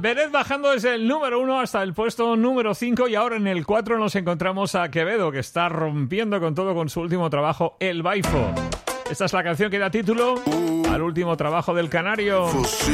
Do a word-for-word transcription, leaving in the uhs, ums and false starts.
Beret bajando desde el número uno hasta el puesto número cinco, y ahora en el cuatro nos encontramos a Quevedo, que está rompiendo con todo con su último trabajo, El Baifo. Esta es la canción que da título al último trabajo del canario.